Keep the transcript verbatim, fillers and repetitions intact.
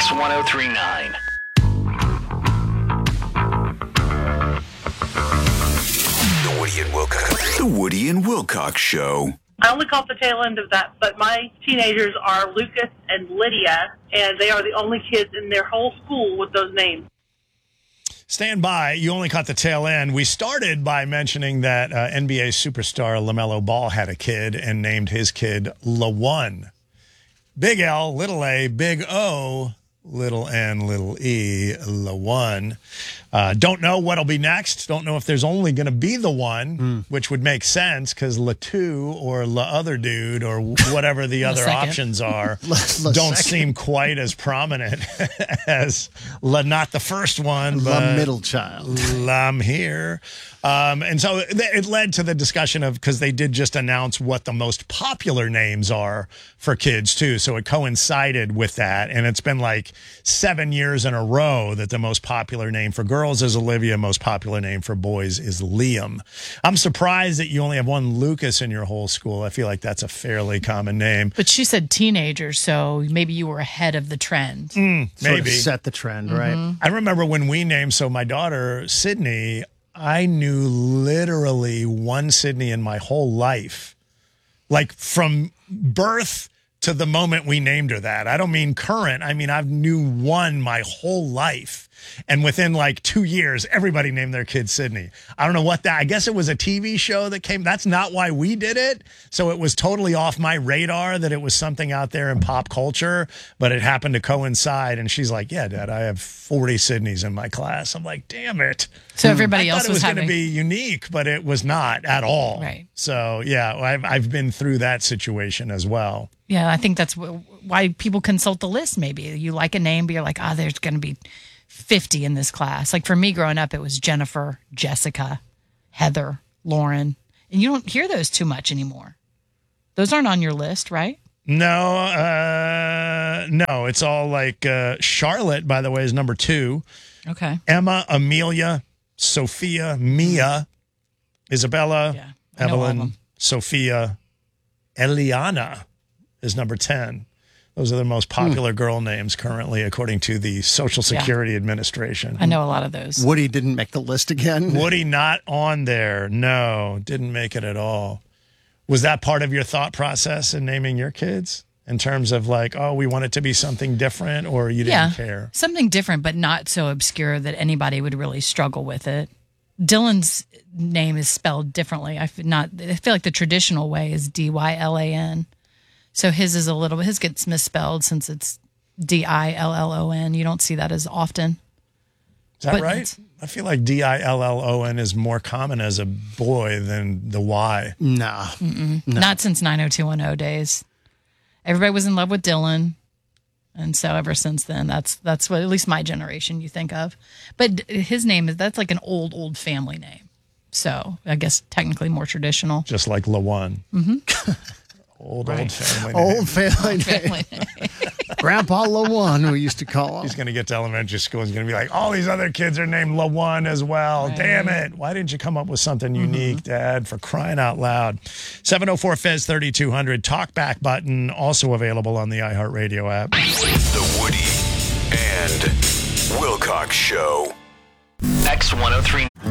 X ten thirty-nine. The Woody and Wilcox. The Woody and Wilcox Show. I only caught the tail end of that, but my teenagers are Lucas and Lydia, and they are the only kids in their whole school with those names. Stand by. You only caught the tail end. We started by mentioning that uh, N B A superstar LaMelo Ball had a kid and named his kid LaOne. Big L, little A, big O, little N, little E, LaOne. Uh, don't know what'll be next. Don't know if there's only going to be the one, mm. which would make sense because La Two or La Other Dude or whatever the other options are La, La don't second. seem quite as prominent as La Not the First One, La but Middle Child. La I'm Here. Um, and so it led to the discussion of, because they did just announce what the most popular names are for kids too. So it coincided with that. And it's been like seven years in a row that the most popular name for girls is Olivia. Most popular name for boys is Liam. I'm surprised that you only have one Lucas in your whole school. I feel like that's a fairly common name. But she said teenagers, so maybe you were ahead of the trend. Mm, Sort maybe. of set the trend, Mm-hmm. right? I remember when we named, so my daughter, Sydney, I knew literally one Sydney in my whole life. Like from birth to the moment we named her that. I don't mean current. I mean, I've knew one my whole life. And within like two years, everybody named their kid Sydney. I don't know what that, I guess it was a T V show that came. That's not why we did it. So it was totally off my radar that it was something out there in pop culture, but it happened to coincide. And she's like, yeah, Dad, I have forty Sydneys in my class. I'm like, damn it. So everybody I else thought it was, was going to having... be unique, but it was not at all. Right. So yeah, I've, I've been through that situation as well. Yeah, I think that's wh- why people consult the list. Maybe you like a name, but you're like, oh, there's going to be fifty in this class. Like for me growing up, it was Jennifer, Jessica, Heather, Lauren. And you don't hear those too much anymore. Those aren't on your list, right? No, uh, no, it's all like uh, Charlotte, by the way, is number two. Okay. Emma, Amelia, Sophia, Mia, Isabella, Yeah, I know all of Evelyn, them. Sophia, Eliana is number ten. Those are the most popular girl names currently, according to the Social Security Administration. I know a lot of those. Woody didn't make the list again. Woody not on there. No, didn't make it at all. Was that part of your thought process in naming your kids? In terms of like, oh, we want it to be something different, or you didn't Yeah, care? something different, but not so obscure that anybody would really struggle with it. Dylan's name is spelled differently. I feel not. I feel like the traditional way is D Y L A N. So his is a little bit, his gets misspelled since it's D I L L O N. You don't see that as often. Is that But right? it's- I feel like D I L L O N is more common as a boy than the Y. Nah. No. Not since nine oh two one oh days. Everybody was in love with Dylan. And so ever since then, that's that's what at least my generation you think of. But his name is, that's like an old, old family name. So I guess technically more traditional. Just like LaOne. Mm-hmm. Old, Right. old family name. Old family name. Family name. Grandpa LaOne, we used to call him. He's going to get to elementary school. He's going to be like, all these other kids are named LaOne as well. Right. Damn it. Why didn't you come up with something unique, Dad, for crying out loud? seven oh four Fez thirty-two hundred. Talkback button, also available on the iHeartRadio app. The Woody and Wilcox Show. X ten thirty-nine.